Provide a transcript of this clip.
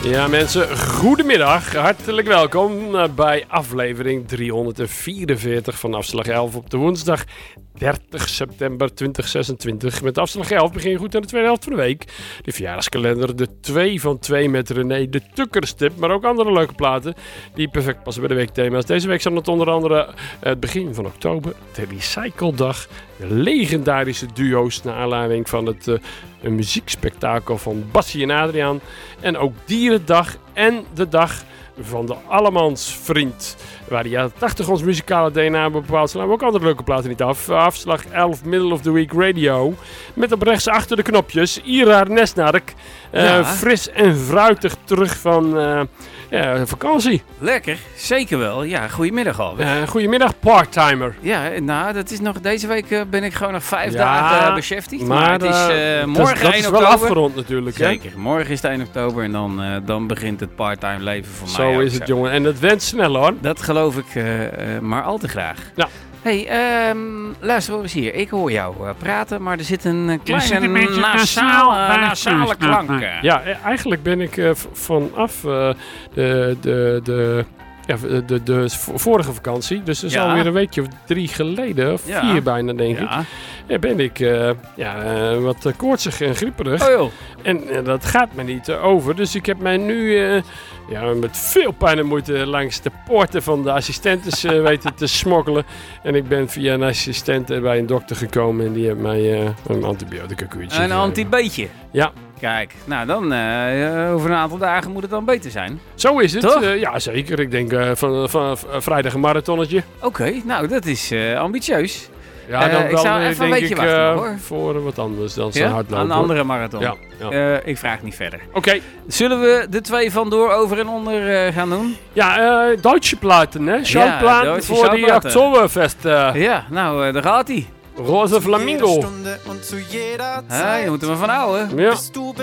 Ja mensen, goedemiddag. Hartelijk welkom bij aflevering 344 van Afslag 11 op de woensdag 30 september 2026. Met Afslag 11 begin je goed aan de tweede helft van de week. De verjaardagskalender, de 2 van 2 met René, de Tukkerstip, maar ook andere leuke platen die perfect passen bij de weekthema's. Deze week zijn het onder andere het begin van oktober, de Recycledag, de legendarische duo's naar aanleiding van het een muziekspektakel van Bassie en Adriaan. En ook Dierendag en de dag van de Allemansvriend. Waar de jaren 80 ons muzikale DNA bepaald zijn. Maar ook andere leuke platen niet af. Afslag 11 Middle of the Week Radio. Met op rechts achter de knopjes Ira Nesnark. Fris en fruitig terug van vakantie. Lekker, zeker wel. Ja, goedemiddag al. Goedemiddag, parttimer. Ja, nou, dat is nog, deze week ben ik gewoon nog 5 dagen beschäftigd. Maar het is morgen 1 dat is oktober. wel afgerond natuurlijk. Zeker, hè? Morgen is het 1 oktober en dan begint het parttime leven voor mij. Zo is het, jongen. En het went snel, hoor. Dat geloof ik maar al te graag. Ja. Hey, luister eens hier. Ik hoor jou praten, maar er zit een kleine nasale klank. Ja, eigenlijk ben ik vanaf de vorige vakantie, dus dat is alweer een weekje of 3 geleden, of 4 bijna denk ik. Ben ik wat koortsig en grieperig. Oh joh. En dat gaat me niet over, dus ik heb mij nu met veel pijn en moeite langs de poorten van de assistentes weten te smokkelen. En ik ben via een assistent bij een dokter gekomen en die heeft mij een antibiotica kuurtje Een antibeetje? Ja. Kijk, nou dan over een aantal dagen moet het dan beter zijn. Zo is het. Toch? Ja, zeker. Ik denk van vrijdag een marathonnetje. Oké, nou dat is ambitieus. Ja, dan ik zou even een beetje wachten, hoor. Voor wat anders dan zo'n hardlopen. Een andere marathon. Ja. Ik vraag niet verder. Oké. Zullen we de 2 van door, over en onder gaan doen? Ja, Duitse platen, hè? Schallplaten Duitse voor die Oktoberfest. Ja, nou, daar gaat hij. Roze Flamingo. Je moet er maar van houden. Ja.